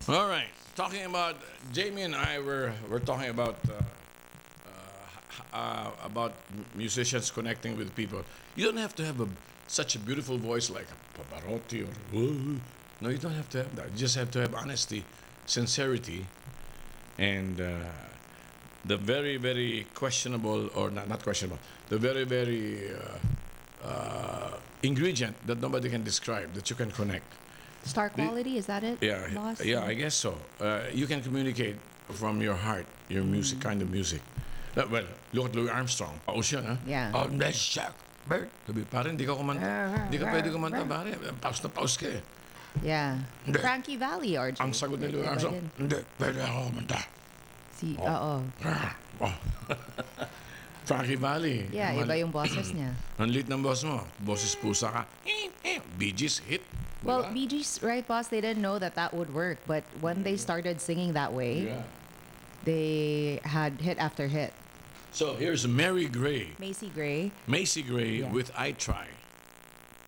All right. Talking about Jamie and I we're talking about musicians connecting with people. You don't have to have such a beautiful voice like Pavarotti or no, you don't have to have that. You just have to have honesty, sincerity, and the very very questionable or not questionable, the very very ingredient that nobody can describe that you can connect. Star The- quality, is that it, Yeah, boss? yeah, I guess so. You can communicate from your heart, your music, kind of music. Well, look at Louis Armstrong. Paus yan, ha? Yeah. Oh, let's check. Sabi, parang hindi ka kumanta. Hindi ka pwede kumanta, pare. Paus na paus ka eh. Yeah. Hindi. Frankie Valley, RJ. Ang sagot ni Louis Iba Armstrong, din. hindi, pwede ako kumanta. Oo. Oh. Frankie Valli. Yeah, iba yung bosses niya. Ang lit ng boss mo. Boses pusa ka. Bee Gees hit. Well, Diba? Bee Gees, right, boss, they didn't know that that would work. But when they started singing that way, Yeah. they had hit after hit. So here's Mary Gray. Macy Gray. Macy Gray Yeah. with I Try.